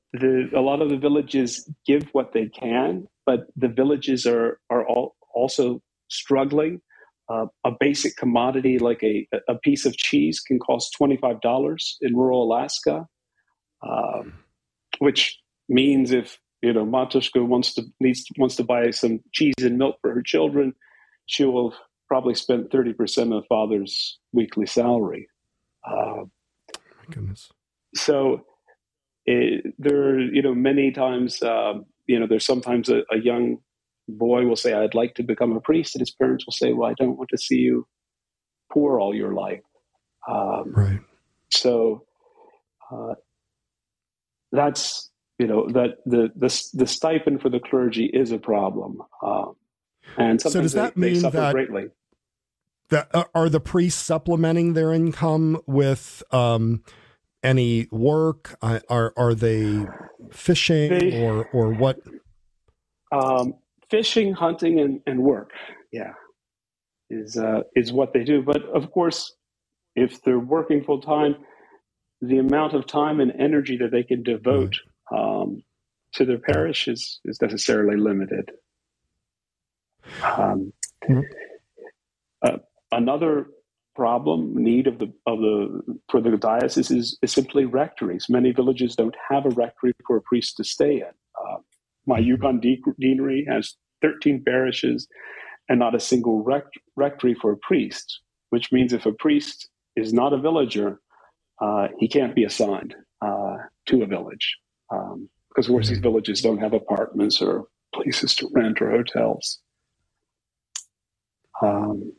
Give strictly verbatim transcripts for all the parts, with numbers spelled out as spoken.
the a lot of the villages give what they can, but the villages are are all also struggling. Uh, a basic commodity like a a piece of cheese can cost twenty-five dollars in rural Alaska, um, which means if you know Matushka wants to needs wants to buy some cheese and milk for her children, she will probably spend thirty percent of father's weekly salary. Uh, My goodness. So it, there, are, you know, many times, um, you know, there's sometimes a, a young boy will say, "I'd like to become a priest," and his parents will say, "Well, I don't want to see you poor all your life." Um, Right. so uh, that's you know that the the the stipend for the clergy is a problem, um, and So does sometimes they, that they mean suffer that greatly. that uh, are the priests supplementing their income with um, any work? Uh, are are they fishing They or or what? um, fishing, hunting, and, and work. Yeah, is uh, is what they do. But of course, if they're working full time, the amount of time and energy that they can devote Right. um, to their Yeah. parish is, is necessarily limited. Um, uh, Another problem, need of the of the for the diocese is, is simply rectories. Many villages don't have a rectory for a priest to stay in. Uh, my Mm-hmm. Yukon de- deanery has thirteen parishes and not a single rect- rectory for a priest, which means if a priest is not a villager, uh, he can't be assigned uh, to a village. Um, because of course, these villages don't have apartments or places to rent or hotels. Um,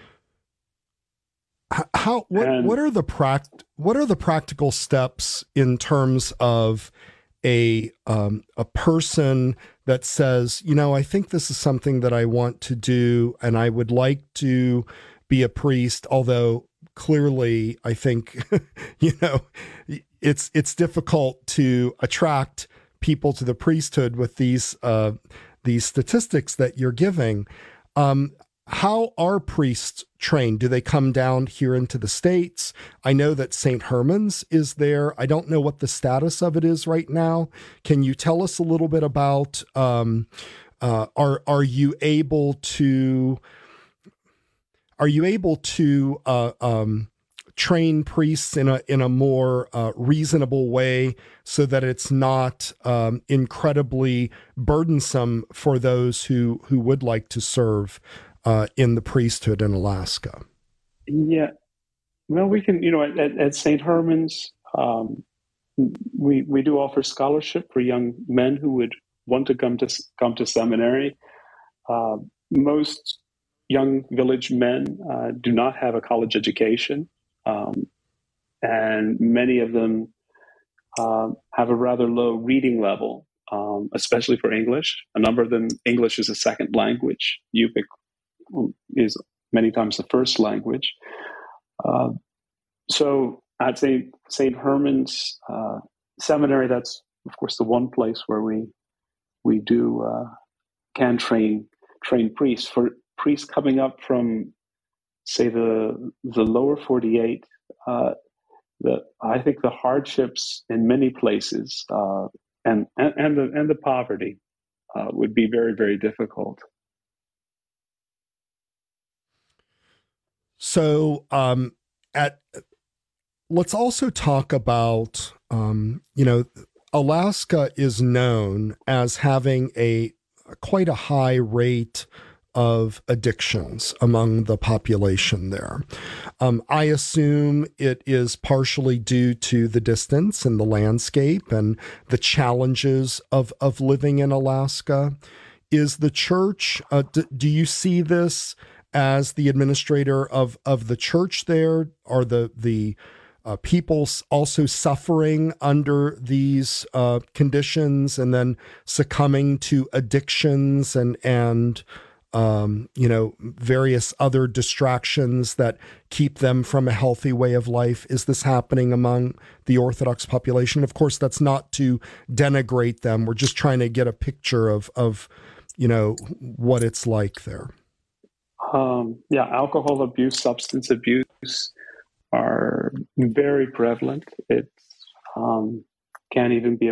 How what and what are the pract what are the practical steps in terms of a um, a person that says, you know, I think this is something that I want to do, and I would like to be a priest, although clearly I think, you know, it's it's difficult to attract people to the priesthood with these uh, these statistics that you're giving. Um, how are priests trained? Do they come down here into the States? I know that Saint Herman's is there. I don't know what the status of it is right now. Can you tell us a little bit about, um, uh, are, are you able to, are you able to, uh, um, train priests in a, in a more, uh, reasonable way so that it's not, um, incredibly burdensome for those who, who would like to serve Uh, in the priesthood in Alaska? yeah, well, we can, you know, at, at Saint Herman's, um, we we do offer scholarship for young men who would want to come to come to seminary. Uh, most young village men uh, do not have a college education, um, and many of them uh, have a rather low reading level, um, especially for English. A number of them, English is a second language. Yupik is many times the first language. Uh, so at Saint Saint Herman's uh, Seminary, that's of course the one place where we we do uh, can train train priests. For priests coming up from say the the lower forty-eight, uh, the I think the hardships in many places uh, and, and and the and the poverty uh, would be very very difficult. So, um, at let's also talk about, um, you know, Alaska is known as having a quite a high rate of addictions among the population there. Um, I assume it is partially due to the distance and the landscape and the challenges of, of living in Alaska. Is the church, uh, d- do you see this as the administrator of, of the church there? Are the, the uh, people also suffering under these uh, conditions and then succumbing to addictions and, and um, you know, various other distractions that keep them from a healthy way of life? Is this happening among the Orthodox population? Of course, that's not to denigrate them. We're just trying to get a picture of, of you know, what it's like there. Um, yeah, alcohol abuse, substance abuse are very prevalent. It um, can't even be